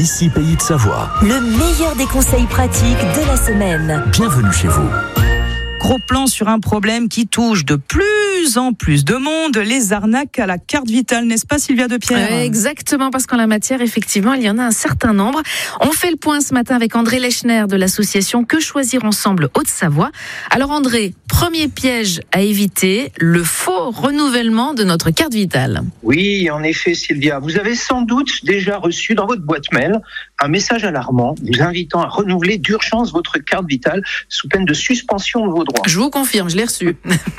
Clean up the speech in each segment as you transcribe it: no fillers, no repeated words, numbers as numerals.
Ici Pays de Savoie. Le meilleur des conseils pratiques de la semaine. Bienvenue chez vous. Gros plan sur un problème qui touche de plus en plus de monde, les arnaques à la carte vitale, n'est-ce pas Sylvia Depierre ? Exactement, parce qu'en la matière, effectivement, il y en a un certain nombre. On fait le point ce matin avec André Lechner de l'association Que Choisir Ensemble Haute-Savoie. Alors André, premier piège à éviter, le faux renouvellement de notre carte vitale. Oui, en effet Sylvia, vous avez sans doute déjà reçu dans votre boîte mail un message alarmant vous invitant à renouveler d'urgence votre carte vitale sous peine de suspension de vos droits. Je vous confirme, je l'ai reçu.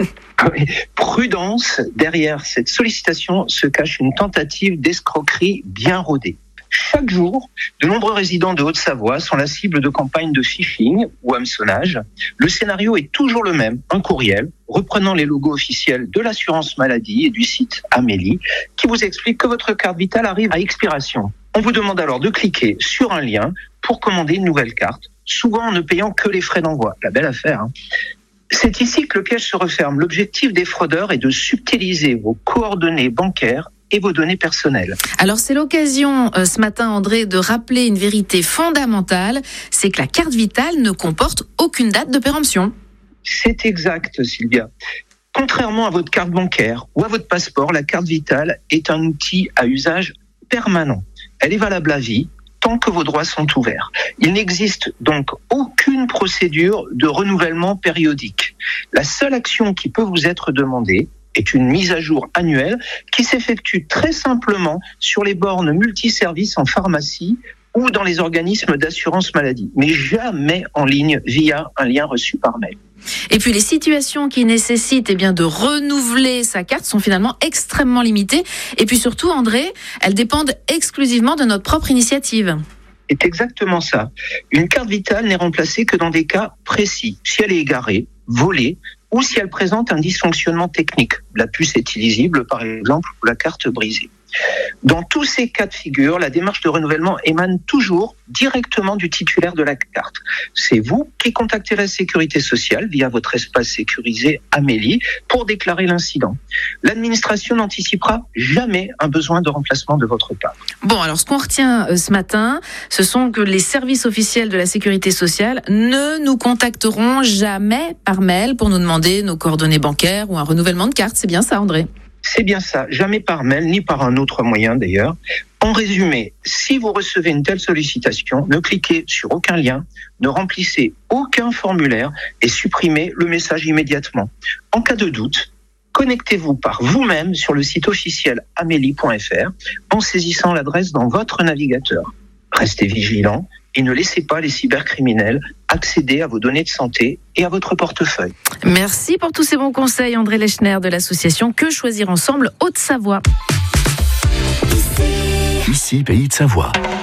Prudence, derrière cette sollicitation se cache une tentative d'escroquerie bien rodée. Chaque jour, de nombreux résidents de Haute-Savoie sont la cible de campagnes de phishing ou hameçonnage. Le scénario est toujours le même, un courriel reprenant les logos officiels de l'assurance maladie et du site Amélie qui vous explique que votre carte vitale arrive à expiration. On vous demande alors de cliquer sur un lien pour commander une nouvelle carte, souvent en ne payant que les frais d'envoi. La belle affaire, hein. C'est ici que le piège se referme. L'objectif des fraudeurs est de subtiliser vos coordonnées bancaires et vos données personnelles. Alors c'est l'occasion ce matin, André, de rappeler une vérité fondamentale, c'est que la carte vitale ne comporte aucune date de péremption. C'est exact, Sylvia. Contrairement à votre carte bancaire ou à votre passeport, la carte vitale est un outil à usage permanent. Elle est valable à vie, tant que vos droits sont ouverts. Il n'existe donc aucune procédure de renouvellement périodique. La seule action qui peut vous être demandée est une mise à jour annuelle qui s'effectue très simplement sur les bornes multiservices en pharmacie ou dans les organismes d'assurance maladie, mais jamais en ligne via un lien reçu par mail. Et puis les situations qui nécessitent de renouveler sa carte sont finalement extrêmement limitées. Et puis surtout, André, elles dépendent exclusivement de notre propre initiative. C'est exactement ça. Une carte vitale n'est remplacée que dans des cas précis. Si elle est égarée, volée, ou si elle présente un dysfonctionnement technique. La puce est illisible, par exemple, ou la carte brisée. Dans tous ces cas de figure, la démarche de renouvellement émane toujours directement du titulaire de la carte. C'est vous qui contactez la sécurité sociale via votre espace sécurisé Amélie pour déclarer l'incident. L'administration n'anticipera jamais un besoin de remplacement de votre part. Bon, alors ce qu'on retient ce matin, ce sont que les services officiels de la sécurité sociale ne nous contacteront jamais par mail pour nous demander nos coordonnées bancaires ou un renouvellement de carte. C'est bien ça, André ? C'est bien ça, jamais par mail, ni par un autre moyen d'ailleurs. En résumé, si vous recevez une telle sollicitation, ne cliquez sur aucun lien, ne remplissez aucun formulaire et supprimez le message immédiatement. En cas de doute, connectez-vous par vous-même sur le site officiel amélie.fr en saisissant l'adresse dans votre navigateur. Restez vigilants et ne laissez pas les cybercriminels accéder à vos données de santé et à votre portefeuille. Merci pour tous ces bons conseils, André Lechner de l'association Que Choisir Ensemble Haute-Savoie. Ici Pays de Savoie.